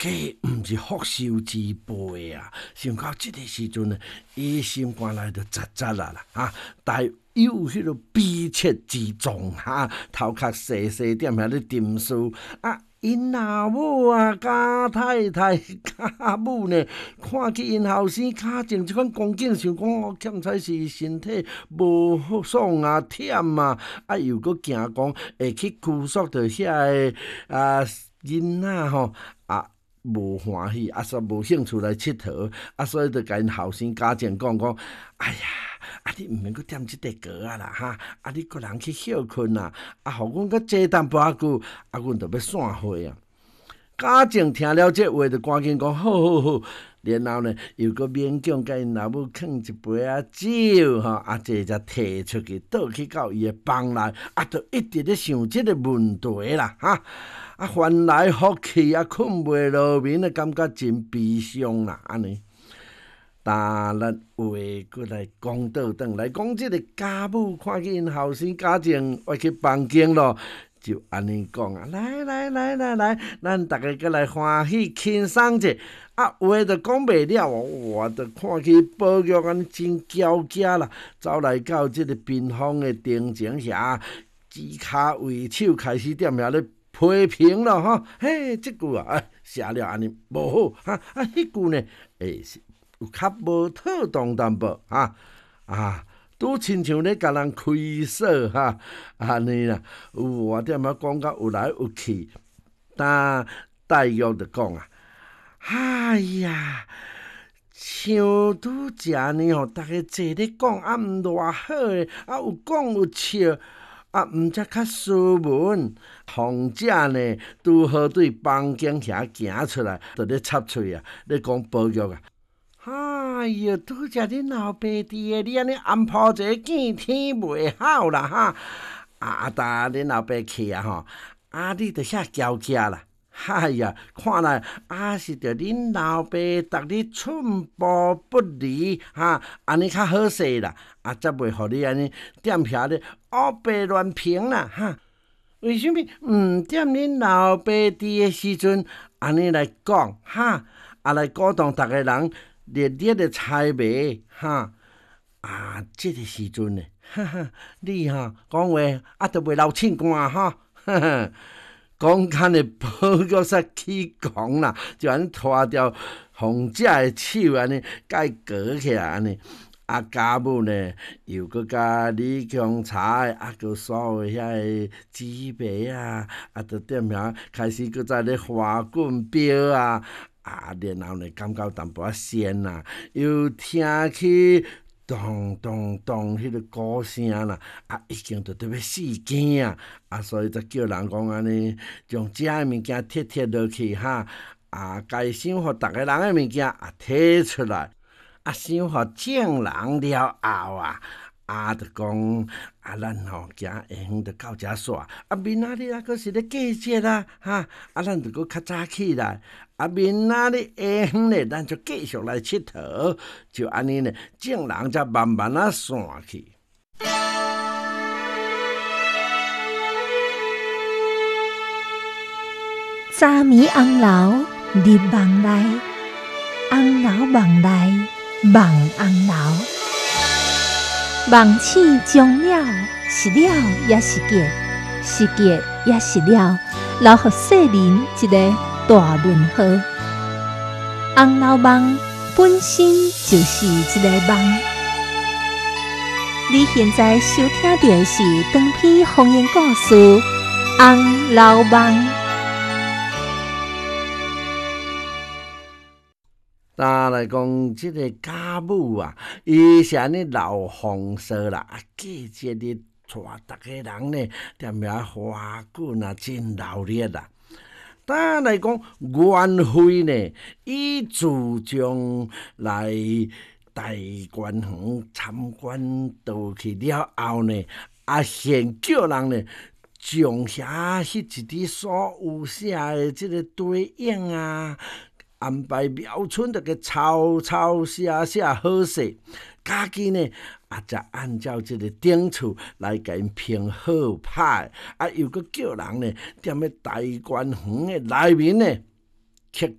计毋是福寿之辈啊！想到即个时阵呢，伊心肝内就杂杂啦但有迄个悲切之重头壳细细踮遐咧沉思因阿母家太太家母呢，看去因后生脚前即款光景，想讲欠彩是身体无爽忝又搁惊讲会去拘束着遐个囡仔吼无欢喜煞无兴趣来佚佗所以就甲因后生家前讲，哎呀，你毋免搁踮即块糕啦你个人去休困互阮搁坐淡薄仔久，阮就要散会家政听了这话，就赶紧讲好，然后呢，又搁勉强甲因老母囥一杯酒这才摕出去，倒去到伊的房内，就一直咧想即个问题啦翻来覆去困袂落眠感觉真悲伤啦安尼。但咱话过来讲倒转来讲，即个家母看见因后生家前要去房间咯。就安尼讲来，咱大家搁来欢喜轻松者话就讲袂了我就看去宝玉安尼真娇家啦，走来到即个bình风的庭前遐，指骹为手开始踮遐咧批评咯嘿，即句写了安尼无好迄句呢是有较无妥当淡薄拄亲像咧甲人开锁安尼啦，有我踮遐讲到有来有去，但黛玉就讲哎呀，像拄则呢逐个坐咧讲毋偌好诶，有讲有笑毋则较斯文。凤姐呢，拄好对房间遐行出来，就咧插嘴咧讲宝玉哎呀，拄则恁老爸伫诶，你安尼安抱一个见天袂好啦但恁老爸去你着遐娇家啦。哎呀，看来是着恁老爸逐日寸步不离安尼较好势啦才袂互你安尼踮遐咧乌白乱评啦为什么毋踮恁老爸伫诶时阵安尼来讲来鼓动逐个人热烈的猜谜这个时阵呢你讲话都袂流凊汗讲干的宝玉煞起讲啦，就安尼拖着凤姐的手安尼甲伊隔起来安尼家母呢又搁甲李强茶搁所有遐个纸币就踮遐开始搁再咧花棍表然后呢感觉淡薄仔仙又听起咚咚咚迄个鼓声啦已经就要死惊所以才叫人讲安尼将遮的物件摕落去该想互逐个人的物件摕出来想互众人了后就讲咱行会远就到遮煞明仔日阁是咧过节咱就阁较早起来明仔日会远咧，咱就继续来佚佗，就安尼呢，众人才慢慢散去。 早暝红楼入梦内，红楼梦内梦红楼。梦醒终了，是了也是结，是结也是了，留予世人一个大问号。红楼梦本身就是一个梦。你现在收听到的是长篇方言故事《红楼梦》。 来讲即个家母伊是安尼老风骚啦，过节日带逐个人呢，踮遐花滚真闹热啦。来讲元妃呢，伊自从来大观园参观倒去了后呢，现叫人呢，将遐迄一支所有写的即个对影安排苗春就给抄写好势，家己呢才按照即个顶厝来甲因评好歹，又搁叫人呢踮咧大观园的内面呢，刻